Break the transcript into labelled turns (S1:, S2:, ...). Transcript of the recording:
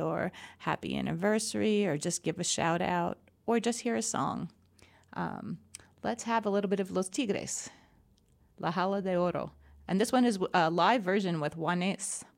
S1: or happy anniversary or just give a shout out or just hear a song. Let's have a little bit of Los Tigres, La Jala de Oro. And this one is a live version with Juanes.